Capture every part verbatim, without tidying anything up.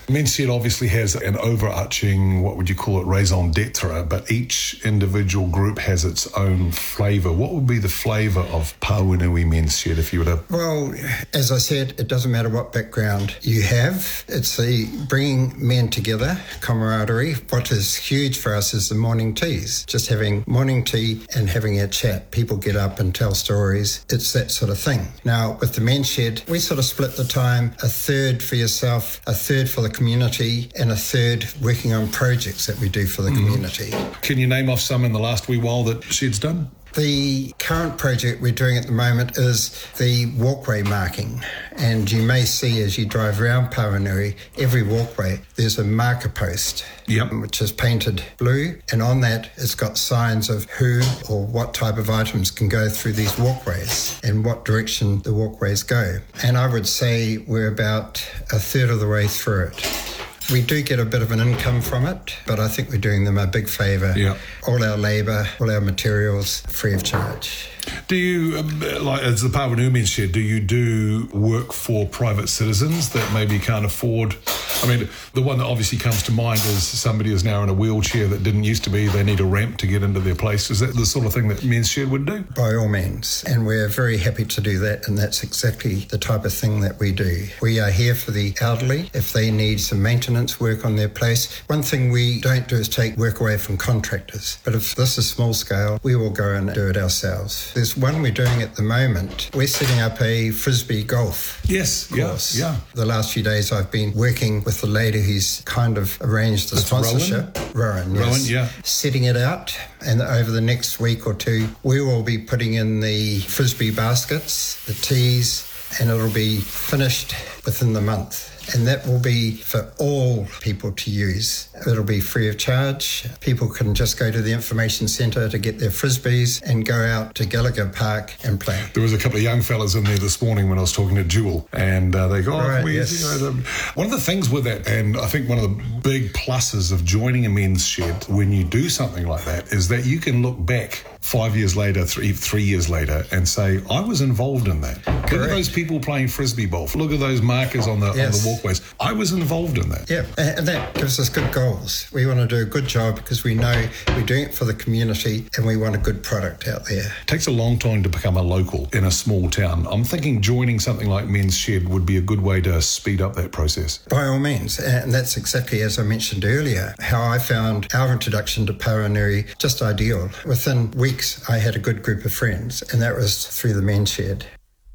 Men's Shed obviously has an overarching, what would you call it, raison d'etre, but each individual group has its own flavour. What would be the flavour of Pāwenui Men's Shed if you were to... Well, as I said, it doesn't matter what background you have. It's the bringing men together, camaraderie. What is huge for us is the morning teas. Just having morning tea and having a chat. People get up and tell stories. It's that sort of thing. Now, with the Men's Shed, we sort of split the time, a third for yourself, a third for the community, and a third working on projects that we do for the mm. community. Can you name off some in the last wee while that Shed's done? The current project we're doing at the moment is the walkway marking. And you may see as you drive around Pāwenui, every walkway, there's a marker post, yep. which is painted blue. And on that, it's got signs of who or what type of items can go through these walkways and what direction the walkways go. And I would say we're about a third of the way through it. We do get a bit of an income from it, but I think we're doing them a big favour. Yeah. All our labour, all our materials, free of charge. Do you, um, like as the Pāwenui Men's Shed, do you do work for private citizens that maybe can't afford? I mean, the one that obviously comes to mind is somebody who's now in a wheelchair that didn't used to be. They need a ramp to get into their place. Is that the sort of thing that Men's Shed would do? By all means. And we're very happy to do that. And that's exactly the type of thing that we do. We are here for the elderly. If they need some maintenance work on their place, one thing we don't do is take work away from contractors. But if this is small scale, we will go and do it ourselves. There's one we're doing at the moment. We're setting up a Frisbee golf yes, course. Yeah, yeah. The last few days I've been working with the lady who's kind of arranged the That's sponsorship. Rowan? Rowan, yes. Rowan, yeah. Setting it out, and over the next week or two, we will be putting in the Frisbee baskets, the teas, and it'll be finished within the month. And that will be for all people to use. It'll be free of charge. People can just go to the information centre to get their Frisbees and go out to Gallagher Park and play. There was a couple of young fellas in there this morning when I was talking to Jewel, and uh, they go, oh, right, we, yes. you know, the, one of the things with that, and I think one of the big pluses of joining a Men's Shed when you do something like that is that you can look back five years later, three, three years later, and say, I was involved in that. Correct. Look at those people playing Frisbee golf. Look at those markers on the, yes. on the walkways. I was involved in that. Yeah, and that gives us good goals. We want to do a good job because we know we're doing it for the community and we want a good product out there. It takes a long time to become a local in a small town. I'm thinking joining something like Men's Shed would be a good way to speed up that process. By all means, and that's exactly as I mentioned earlier, how I found our introduction to Pāwenui just ideal. Within weeks, I had a good group of friends, and that was through the Men's Shed.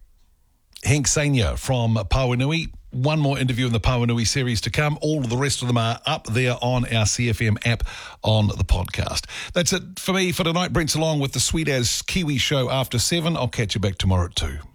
Henk Senior from Pāwenui. One more interview in the Pāwenui series to come. All of the rest of them are up there on our C F M app on the podcast. That's it for me for tonight. Brent's along with the Sweet As Kiwi show after seven. I'll catch you back tomorrow at two.